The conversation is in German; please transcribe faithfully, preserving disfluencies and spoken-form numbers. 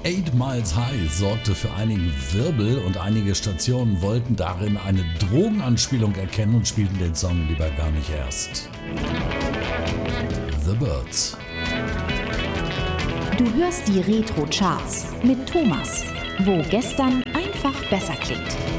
Eight Miles High sorgte für einigen Wirbel und einige Stationen wollten darin eine Drogenanspielung erkennen und spielten den Song lieber gar nicht erst. The Byrds. Du hörst die Retro-Charts mit Thomas, wo gestern einfach besser klingt.